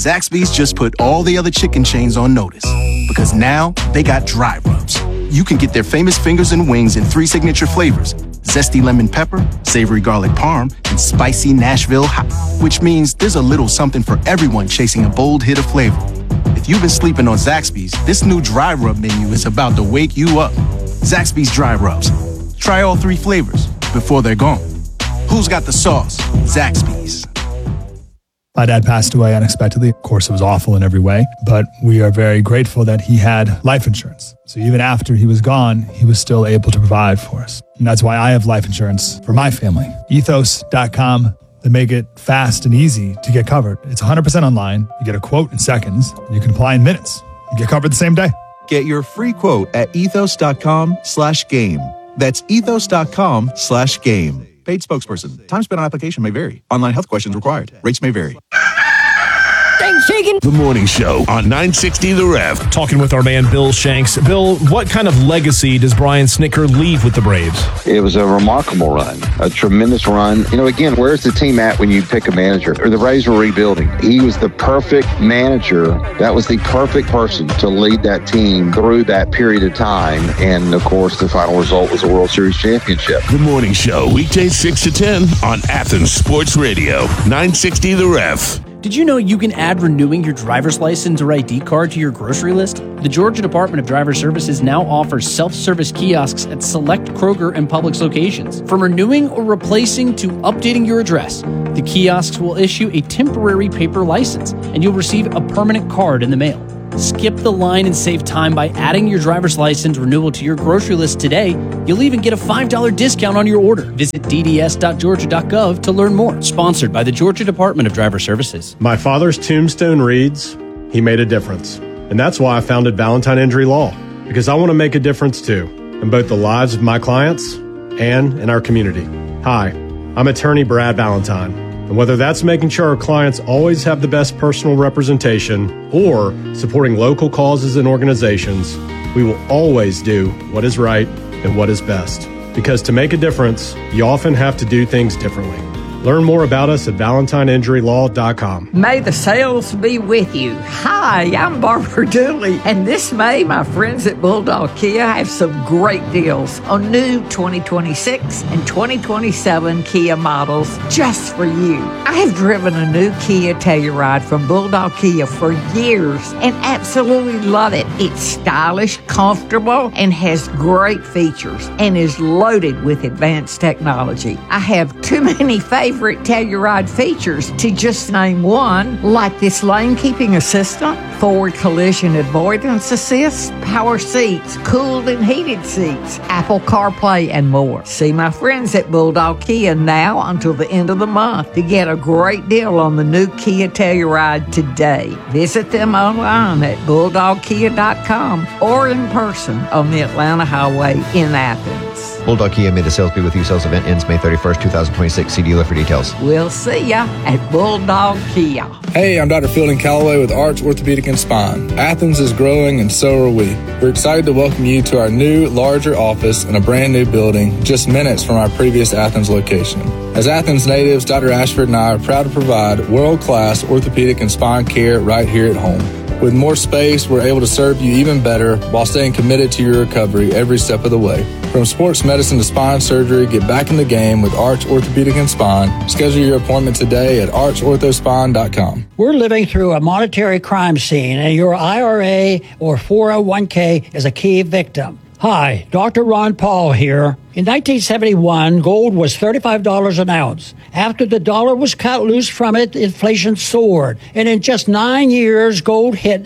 Zaxby's just put all the other chicken chains on notice because now they got dry rubs. You can get their famous fingers and wings in 3 signature flavors: zesty lemon pepper, savory garlic parm, and spicy Nashville hot, which means there's a little something for everyone chasing a bold hit of flavor. If you've been sleeping on Zaxby's, this new dry rub menu is about to wake you up. Zaxby's Dry Rubs. Try all 3 flavors before they're gone. Who's got the sauce? Zaxby's. My dad passed away unexpectedly. Of course, it was awful in every way, but we are very grateful that he had life insurance. So even after he was gone, he was still able to provide for us. And that's why I have life insurance for my family. Ethos.com. They make it fast and easy to get covered. It's 100% online. You get a quote in seconds. You can apply in minutes. You get covered the same day. Get your free quote at ethos.com/game. That's ethos.com/game. Paid spokesperson. Time spent on application may vary. Online health questions required. Rates may vary. The morning show on 960 The Ref. Talking with our man Bill Shanks. Bill, what kind of legacy does Brian Snitker leave with the Braves? It was a remarkable run, a tremendous run. You know, again, where's the team at when you pick a manager? Or the Braves were rebuilding. He was the perfect manager. That was the perfect person to lead that team through that period of time. And, of course, the final result was a World Series championship. The morning show, weekdays 6 to 10 on Athens Sports Radio, 960 The Ref. Did you know you can add renewing your driver's license or ID card to your grocery list? The Georgia Department of Driver Services now offers self-service kiosks at select Kroger and Publix locations. From renewing or replacing to updating your address, the kiosks will issue a temporary paper license, and you'll receive a permanent card in the mail. Skip the line and save time by adding your driver's license renewal to your grocery list today. You'll even get a $5 discount on your order. Visit dds.georgia.gov to learn more. Sponsored by the Georgia Department of Driver Services. My father's tombstone reads, "He made a difference." And that's why I founded Valentine Injury Law, because I want to make a difference too, in both the lives of my clients and in our community. Hi, I'm attorney Brad Valentine. And whether that's making sure our clients always have the best personal representation or supporting local causes and organizations, we will always do what is right and what is best. Because to make a difference, you often have to do things differently. Learn more about us at ValentineInjuryLaw.com. May the sales be with you. Hi, I'm Barbara Dooley, and this May, my friends at Bulldog Kia have some great deals on new 2026 and 2027 Kia models just for you. I have driven a new Kia Telluride from Bulldog Kia for years and absolutely love it. It's stylish, comfortable, and has great features and is loaded with advanced technology. I have too many favorite Telluride features to just name one, like this lane keeping assistant, forward collision avoidance assist, power seats, cooled and heated seats, Apple CarPlay, and more. See my friends at Bulldog Kia now until the end of the month to get a great deal on the new Kia Telluride today. Visit them online at bulldogkia.com or in person on the Atlanta Highway in Athens. Bulldog Kia, may the sales be with you. Sales event ends May 31st, 2026. See dealer for details. We'll see ya at Bulldog Kia. Hey, I'm Dr. Fielding Calloway with Arch Orthopedic and Spine. Athens is growing and so are we. We're excited to welcome you to our new, larger office in a brand new building just minutes from our previous Athens location. As Athens natives, Dr. Ashford and I are proud to provide world-class orthopedic and spine care right here at home. With more space, we're able to serve you even better while staying committed to your recovery every step of the way. From sports medicine to spine surgery, get back in the game with Arch Orthopedic and Spine. Schedule your appointment today at archorthospine.com. We're living through a monetary crime scene, and your IRA or 401k is a key victim. Hi, Dr. Ron Paul here. In 1971, gold was $35 an ounce. After the dollar was cut loose from it, inflation soared. And in just 9 years, gold hit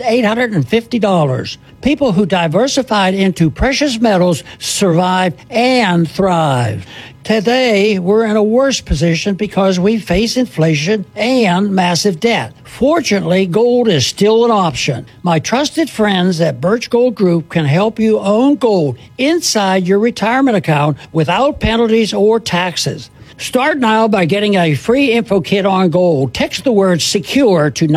$850. People who diversified into precious metals survived and thrived. Today, we're in a worse position because we face inflation and massive debt. Fortunately, gold is still an option. My trusted friends at Birch Gold Group can help you own gold inside your retirement account without penalties or taxes. Start now by getting a free info kit on gold. Text the word SECURE to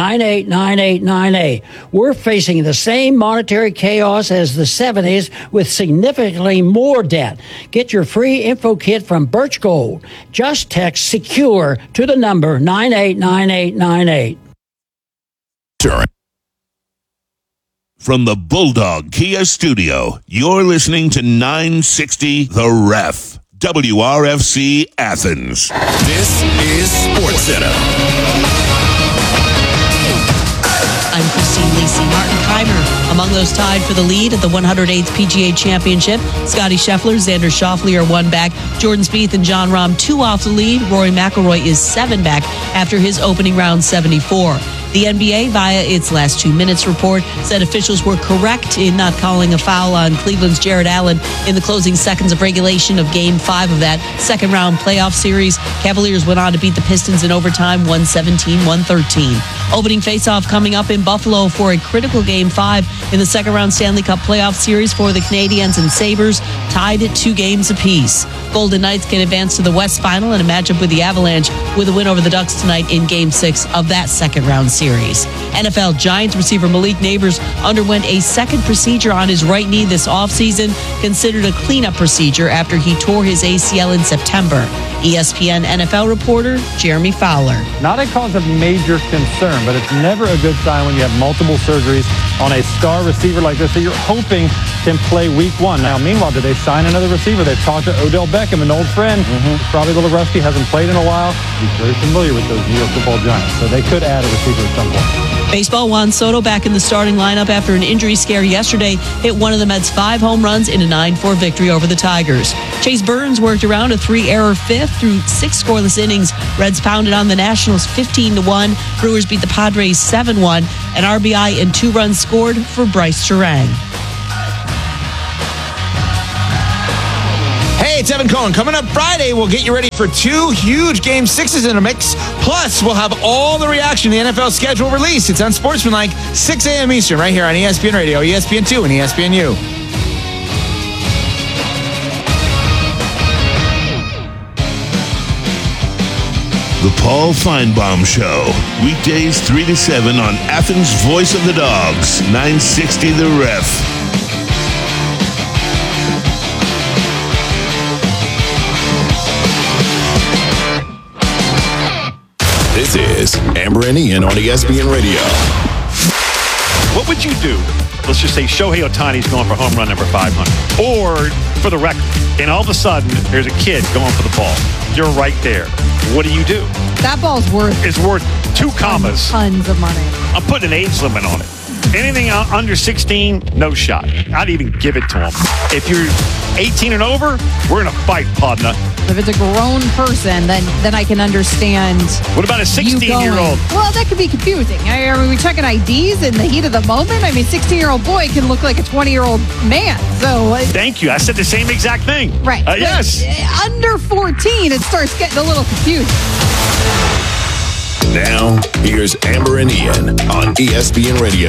989898. We're facing the same monetary chaos as the 70s with significantly more debt. Get your free info kit from Birch Gold. Just text SECURE to the number 989898. insurance. From the Bulldog Kia Studio, you're listening to 960 The Ref. WRFC Athens. This is SportsCenter. I'm Christine Lacey. Martin Keimer among those tied for the lead at the 108th PGA Championship. Scotty Scheffler, Xander Schauffele are 1 back. Jordan Spieth and Jon Rahm 2 off the lead. Rory McIlroy is 7 back after his opening round 74. The NBA, via its last 2 minutes report, said officials were correct in not calling a foul on Cleveland's Jared Allen in the closing seconds of regulation of Game 5 of that second-round playoff series. Cavaliers went on to beat the Pistons in overtime, 117-113. Opening face-off coming up in Buffalo for a critical Game 5 in the second-round Stanley Cup playoff series for the Canadiens and Sabres, tied at 2 games apiece. Golden Knights can advance to the West Final in a matchup with the Avalanche with a win over the Ducks tonight in Game 6 of that second-round series. NFL Giants receiver Malik Nabers underwent a second procedure on his right knee this offseason, considered a cleanup procedure after he tore his ACL in September. ESPN NFL reporter Jeremy Fowler. Not a cause of major concern, but it's never a good sign when you have multiple surgeries on a star receiver like this that you're hoping can play week 1. Now, meanwhile, did they sign another receiver? They've talked to Odell Beckham, an old friend. Probably a little rusty, hasn't played in a while. He's very familiar with those New York Football Giants, so they could add a receiver at some point. Baseball, Juan Soto back in the starting lineup after an injury scare yesterday, hit one of the Mets' 5 home runs in a 9-4 victory over the Tigers. Chase Burns worked around a 3-error fifth through 6 scoreless innings. Reds pounded on the Nationals 15-1. Brewers beat the Padres 7-1. An RBI and 2 runs scored for Bryce Terang. Hey, it's Evan Cohen. Coming up Friday, we'll get you ready for 2 huge Game 6s in a mix. Plus, we'll have all the reaction to the NFL schedule release. It's on Sportsmanlike, 6 a.m. Eastern, right here on ESPN Radio, ESPN2, and ESPNU. The Paul Feinbaum Show. Weekdays 3 to 7 on Athens' Voice of the Dogs, 960 The Ref. This is Amber and Ian on ESPN Radio. What would you do? Let's just say Shohei Ohtani's going for home run number 500. Or, for the record, and all of a sudden, there's a kid going for the ball. You're right there. What do you do? That ball's worth... It's worth 2 commas. Tons of money. I'm putting an age limit on it. Anything under 16, no shot. I'd even give it to him. If you're 18 and over, we're in a fight, partner. If it's a grown person, then I can understand. What about a 16-year-old? Well, that could be confusing. I mean, we're checking IDs in the heat of the moment. I mean, 16-year-old boy can look like a 20-year-old man. So thank you. I said the same exact thing. Right. Yes. Under 14, it starts getting a little confusing. Now, here's Amber and Ian on ESPN Radio.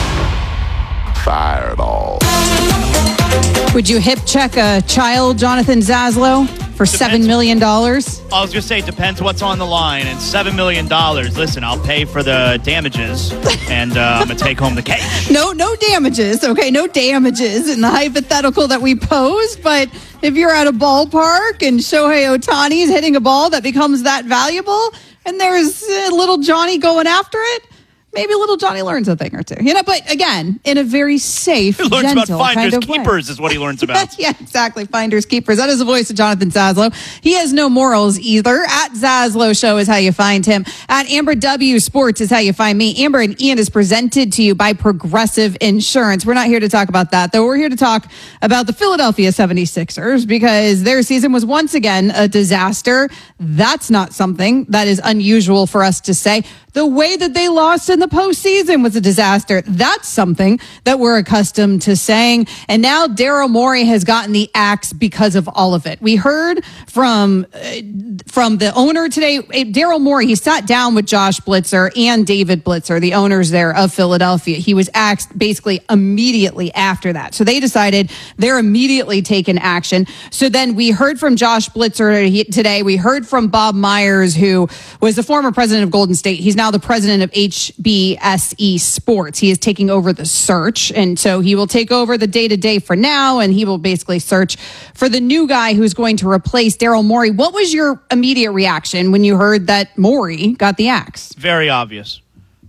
Fireball. Would you hip check a child, Jonathan Zaslow, for $7 million? I was going to say, it depends what's on the line. And $7 million, listen, I'll pay for the damages, and I'm going to take home the cash. No damages, okay? No damages in the hypothetical that we posed. But if you're at a ballpark and Shohei Ohtani is hitting a ball that becomes that valuable, and there's little Johnny going after it, maybe little Johnny learns a thing or two. But again, in a very safe, he learns gentle about finders kind of keepers way. Is what he learns about. Yeah, exactly. Finders keepers. That is the voice of Jonathan Zaslow. He has no morals either. At Zaslow Show is how you find him. At Amber W Sports is how you find me. Amber and Ian is presented to you by Progressive Insurance. We're not here to talk about that, though. We're here to talk about the Philadelphia 76ers because their season was once again a disaster. That's not something that is unusual for us to say. The way that they lost in the postseason was a disaster. That's something that we're accustomed to saying. And now Daryl Morey has gotten the axe because of all of it. We heard from the owner today, Daryl Morey. He sat down with Josh Blitzer and David Blitzer, the owners there of Philadelphia. He was axed basically immediately after that. So they decided they're immediately taking action. So then we heard from Josh Blitzer today. We heard from Bob Myers, who was the former president of Golden State. He's now the president of HBSE Sports. He is taking over the search. And so he will take over the day-to-day for now, and he will basically search for the new guy who's going to replace Daryl Morey. What was your immediate reaction when you heard that Morey got the axe? Very obvious.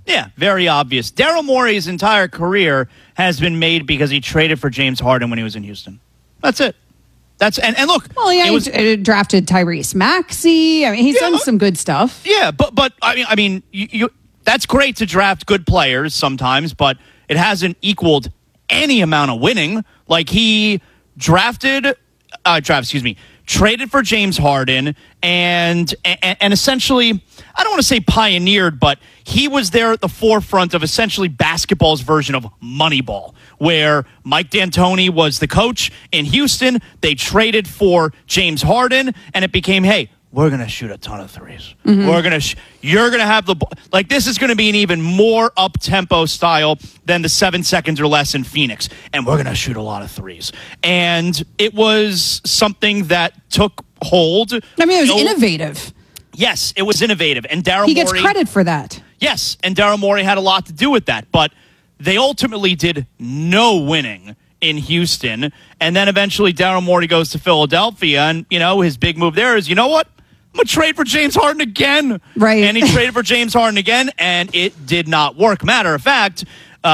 Yeah, very obvious. Daryl Morey's entire career has been made because he traded for James Harden when he was in Houston. That's it. And look. Well, yeah, he drafted Tyrese Maxey. I mean, he's done some good stuff. Yeah, but I mean, you that's great to draft good players sometimes, but it hasn't equaled any amount of winning. Like he traded for James Harden and essentially, I don't want to say pioneered, but he was there at the forefront of essentially basketball's version of Moneyball, where Mike D'Antoni was the coach in Houston. They traded for James Harden, and it became, hey, we're going to shoot a ton of threes. Mm-hmm. We're going to you're going to have the like this is going to be an even more up-tempo style than the 7 seconds or less in Phoenix, and we're going to shoot a lot of threes. And it was something that took hold. I mean, it was innovative. Yes, it was innovative, and Daryl Morey... He gets credit for that. Yes, and Daryl Morey had a lot to do with that, but they ultimately did no winning in Houston, and then eventually Daryl Morey goes to Philadelphia, and, his big move there is, you know what? I'm going to trade for James Harden again. Right. And he traded for James Harden again, and it did not work. Matter of fact,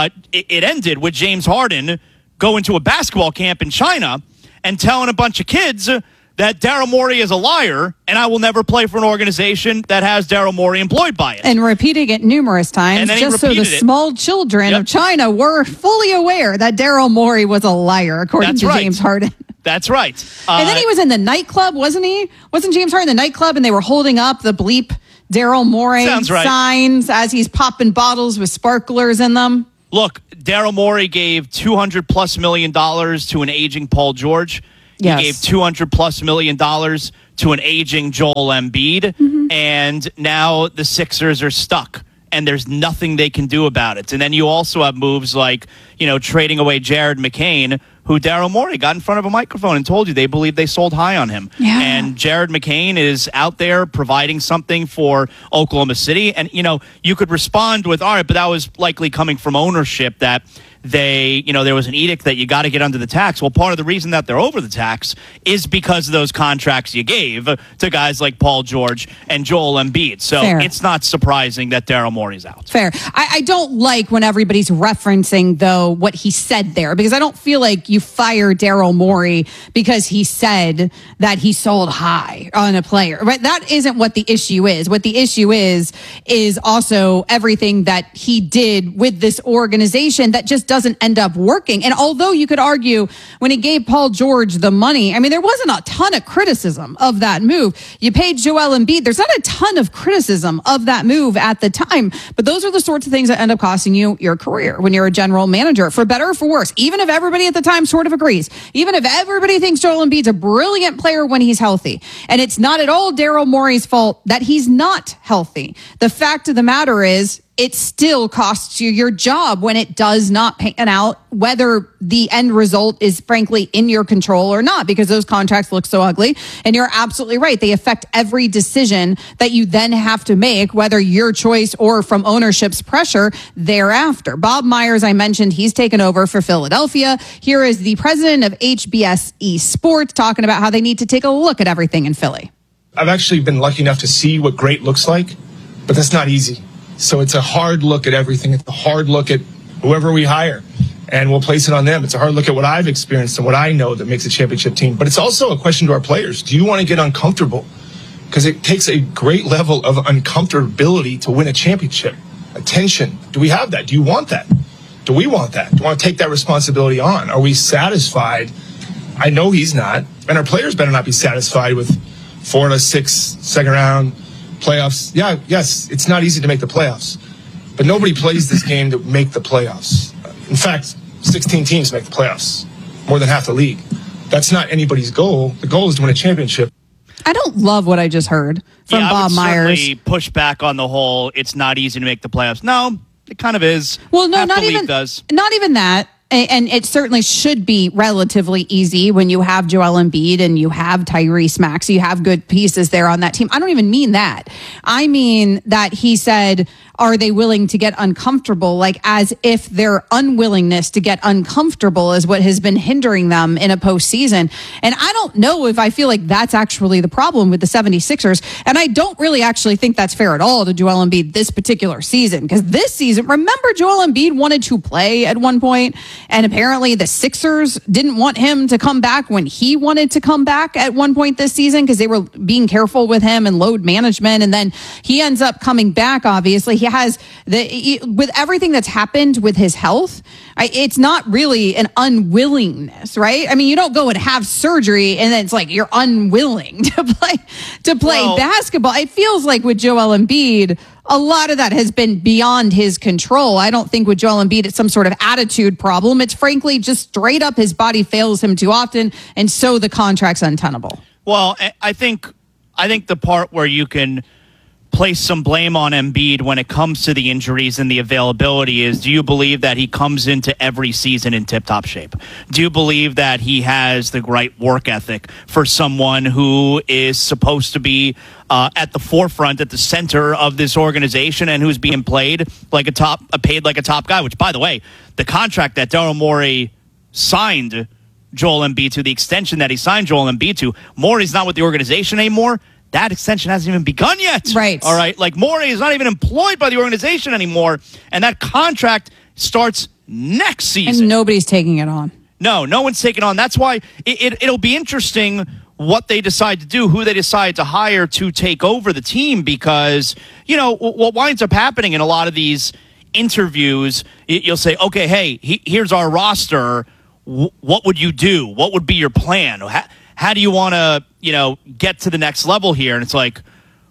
it ended with James Harden going to a basketball camp in China and telling a bunch of kids that Daryl Morey is a liar, and I will never play for an organization that has Daryl Morey employed by it. And repeating it numerous times, just so the small children of China were fully aware that Daryl Morey was a liar, according to James Harden. That's right. And then he was in the nightclub, wasn't he? Wasn't James Harden in the nightclub, and they were holding up the bleep Daryl Morey signs as he's popping bottles with sparklers in them? Look, Daryl Morey gave $200+ million to an aging Paul George. Yes. He gave $200+ million to an aging Joel Embiid, and now the Sixers are stuck, and there's nothing they can do about it. And then you also have moves like, trading away Jared McCain, who Daryl Morey got in front of a microphone and told you they believe they sold high on him. Yeah. And Jared McCain is out there providing something for Oklahoma City. And, you could respond with, all right, but that was likely coming from ownership that there was an edict that you got to get under the tax. Well, part of the reason that they're over the tax is because of those contracts you gave to guys like Paul George and Joel Embiid. So It's not surprising that Daryl Morey's out. Fair. I don't like when everybody's referencing, though, what he said there, because I don't feel like you fire Daryl Morey because he said that he sold high on a player. Right? That isn't what the issue is. What the issue is also everything that he did with this organization that just doesn't end up working. And although you could argue when he gave Paul George the money, I mean, there wasn't a ton of criticism of that move. You paid Joel Embiid. There's not a ton of criticism of that move at the time, but those are the sorts of things that end up costing you your career when you're a general manager, for better or for worse. Even if everybody at the time sort of agrees, even if everybody thinks Joel Embiid's a brilliant player when he's healthy, and it's not at all Daryl Morey's fault that he's not healthy. The fact of the matter is, it still costs you your job when it does not pan out, whether the end result is frankly in your control or not, because those contracts look so ugly. And you're absolutely right. They affect every decision that you then have to make, whether your choice or from ownership's pressure thereafter. Bob Myers, I mentioned, he's taken over for Philadelphia. Here is the president of HBSE Sports talking about how they need to take a look at everything in Philly. I've actually been lucky enough to see what great looks like, but that's not easy. So it's a hard look at everything. It's a hard look at whoever we hire, and we'll place it on them. It's a hard look at what I've experienced and what I know that makes a championship team. But it's also a question to our players. Do you want to get uncomfortable? Because it takes a great level of uncomfortability to win a championship. Attention. Do we have that? Do you want that? Do we want that? Do we want to take that responsibility on? Are we satisfied? I know he's not. And our players better not be satisfied with 4 out of 6 second round playoffs. Yeah, yes, it's not easy to make the playoffs, but nobody plays this game to make the playoffs. In fact, 16 teams make the playoffs, more than half the league. That's not anybody's goal. The goal is to win a championship. I don't love what I just heard from Bob Myers. I would certainly push back on the whole, it's not easy to make the playoffs. No, it kind of is. Well, no, half not the league even does. Not even that. And it certainly should be relatively easy when you have Joel Embiid and you have Tyrese Maxey. You have good pieces there on that team. I don't even mean that. I mean that he said, are they willing to get uncomfortable? Like as if their unwillingness to get uncomfortable is what has been hindering them in a postseason. And I don't know if I feel like that's actually the problem with the 76ers. And I don't really actually think that's fair at all to Joel Embiid this particular season. Because this season, remember Joel Embiid wanted to play at one point, and apparently the Sixers didn't want him to come back when he wanted to come back at one point this season because they were being careful with him and load management. And then he ends up coming back, obviously. He has with everything that's happened with his health, it's not really an unwillingness, right? I mean, you don't go and have surgery and then it's like you're unwilling to play basketball. It feels like with Joel Embiid, a lot of that has been beyond his control. I don't think with Joel Embiid it's some sort of attitude problem. It's frankly just straight up his body fails him too often, and so the contract's untenable. Well, I think the part where you can place some blame on Embiid when it comes to the injuries and the availability is, do you believe that he comes into every season in tip-top shape? Do you believe that he has the right work ethic for someone who is supposed to be at the forefront, at the center of this organization, and who's being paid like a top guy? Which, by the way, the contract that Daryl Morey signed Joel Embiid to, the extension that he signed Joel Embiid to, Morey's not with the organization anymore. That extension hasn't even begun yet. Right. All right. Like, Morey is not even employed by the organization anymore, and that contract starts next season. And nobody's taking it on. No one's taking it on. That's why it'll be interesting what they decide to do, who they decide to hire to take over the team, because, what winds up happening in a lot of these interviews, you'll say, okay, hey, here's our roster. What would you do? What would be your plan? How do you want to, get to the next level here? And it's like,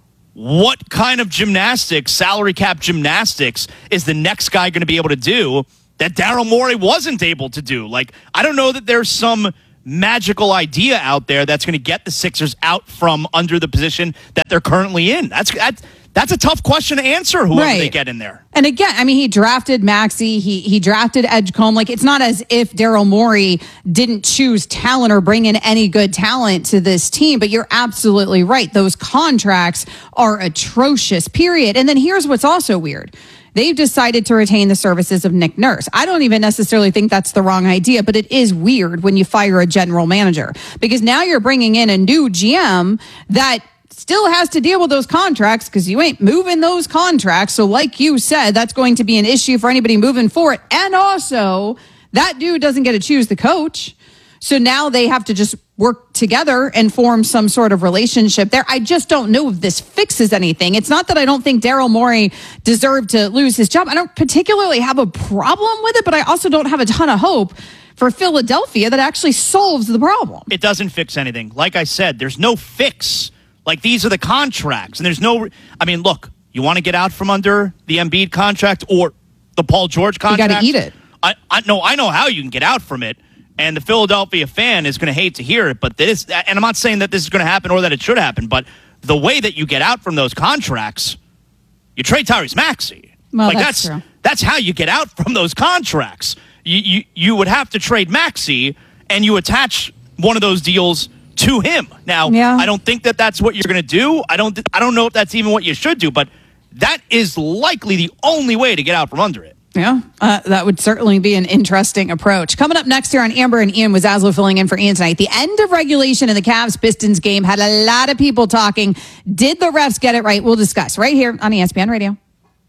what kind of gymnastics, salary cap gymnastics, is the next guy going to be able to do that Daryl Morey wasn't able to do? Like, I don't know that there's some magical idea out there that's going to get the Sixers out from under the position that they're currently in. That's a tough question to answer, whoever they get in there. And again, I mean, he drafted Maxey, he drafted Edgecombe. Like, it's not as if Daryl Morey didn't choose talent or bring in any good talent to this team, but you're absolutely right. Those contracts are atrocious, period. And then here's what's also weird. They've decided to retain the services of Nick Nurse. I don't even necessarily think that's the wrong idea, but it is weird when you fire a general manager, because now you're bringing in a new GM that still has to deal with those contracts because you ain't moving those contracts. So like you said, that's going to be an issue for anybody moving forward. And also, that dude doesn't get to choose the coach. So now they have to just work together and form some sort of relationship there. I just don't know if this fixes anything. It's not that I don't think Daryl Morey deserved to lose his job. I don't particularly have a problem with it, but I also don't have a ton of hope for Philadelphia that actually solves the problem. It doesn't fix anything. Like I said, there's no fix. Like, these are the contracts, and there's no... I mean, look, you want to get out from under the Embiid contract or the Paul George contract? You got to eat it. I know how you can get out from it, and the Philadelphia fan is going to hate to hear it, but this... And I'm not saying that this is going to happen or that it should happen, but the way that you get out from those contracts, you trade Tyrese Maxey. Well, that's true. That's how you get out from those contracts. You would have to trade Maxey, and you attach one of those deals to him. Now, I don't think that that's what you're going to do. I don't know if that's even what you should do, but that is likely the only way to get out from under it. Yeah, that would certainly be an interesting approach. Coming up next here on Amber and Ian, with Zaslow filling in for Ian tonight. The end of regulation in the Cavs-Pistons game had a lot of people talking. Did the refs get it right? We'll discuss right here on ESPN Radio.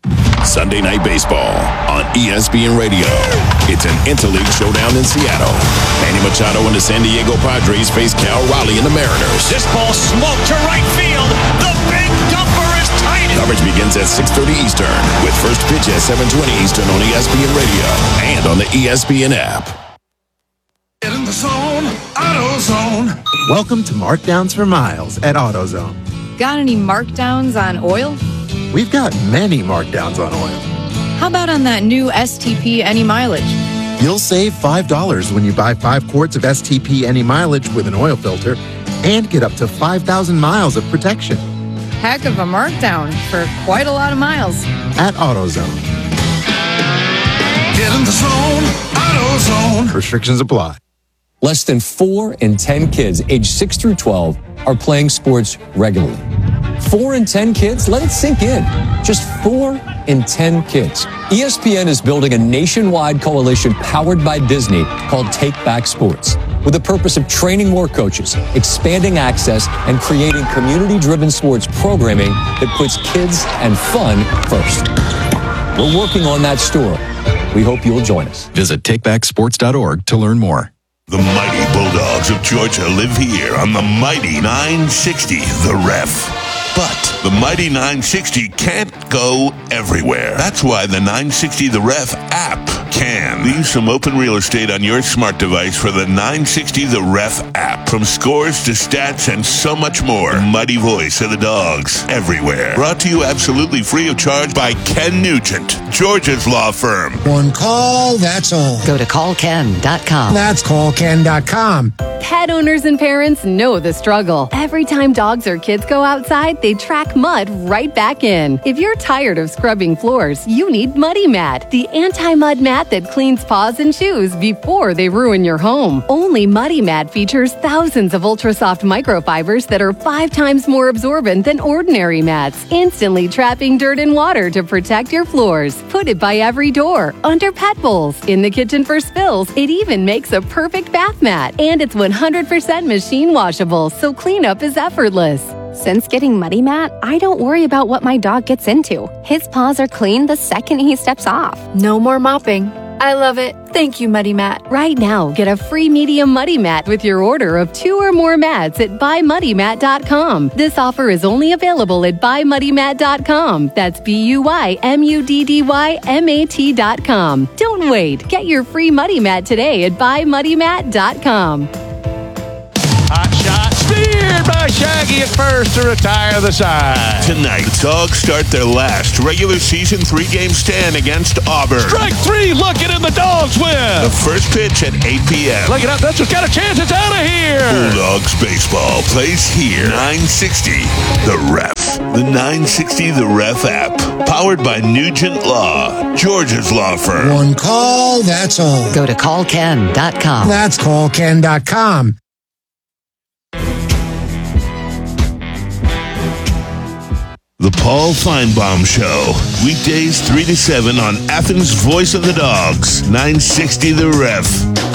Sunday Night Baseball on ESPN Radio. It's an interleague showdown in Seattle. Manny Machado and the San Diego Padres face Cal Raleigh and the Mariners. This ball smoked to right field. The big dumper is tight. Coverage begins at 6:30 Eastern with first pitch at 7:20 Eastern on ESPN Radio and on the ESPN app. Get in the zone, AutoZone. Welcome to Markdowns for Miles at AutoZone. Got any markdowns on oil? We've got many markdowns on oil. How about on that new STP Any Mileage? You'll save $5 when you buy 5 quarts of STP Any Mileage with an oil filter and get up to 5,000 miles of protection. Heck of a markdown for quite a lot of miles. At AutoZone. Get in the zone, AutoZone. Restrictions apply. Less than 4 in 10 kids aged 6 through 12 are playing sports regularly. 4 in 10 kids? Let it sink in. Just 4 in 10 kids. ESPN is building a nationwide coalition powered by Disney called Take Back Sports, with the purpose of training more coaches, expanding access, and creating community-driven sports programming that puts kids and fun first. We're working on that story. We hope you'll join us. Visit takebacksports.org to learn more. The mighty Bulldogs of Georgia live here on the mighty 960 The Ref. But the mighty 960 can't go everywhere. That's why the 960 The Ref app can. Leave some open real estate on your smart device for the 960 The Ref app. From scores to stats and so much more. The mighty voice of the Dogs everywhere. Brought to you absolutely free of charge by Ken Nugent, Georgia's law firm. One call, that's all. Go to callken.com. That's callken.com. Pet owners and parents know the struggle. Every time dogs or kids go outside, they track mud right back in. If you're tired of scrubbing floors, you need Muddy Mat, the anti-mud mat that cleans paws and shoes before they ruin your home. Only Muddy Mat features thousands of ultra-soft microfibers that are 5 times more absorbent than ordinary mats, instantly trapping dirt and water to protect your floors. Put it by every door, under pet bowls, in the kitchen for spills. It even makes a perfect bath mat, and it's 100% machine washable, so cleanup is effortless. Since getting Muddy Mat, I don't worry about what my dog gets into. His paws are clean the second he steps off. No more mopping. I love it. Thank you, Muddy Mat. Right now, get a free medium Muddy Mat with your order of 2 or more mats at buymuddymat.com. This offer is only available at buymuddymat.com. That's buymuddymat.com. Don't wait. Get your free Muddy Mat today at buymuddymat.com. Hot shot speared by Shaggy at first to retire the side. Tonight, the Dogs start their last regular season 3-game stand against Auburn. Strike 3, looking and the Dogs win. The first pitch at 8 p.m. Look it up, that's what's got a chance, it's out of here. Bulldogs baseball plays here. 960 The Ref. The 960 The Ref app, powered by Nugent Law, Georgia's law firm. One call, that's all. Go to callken.com. That's callken.com. The Paul Feinbaum Show. Weekdays 3 to 7 on Athens' Voice of the Dogs. 960 The Ref.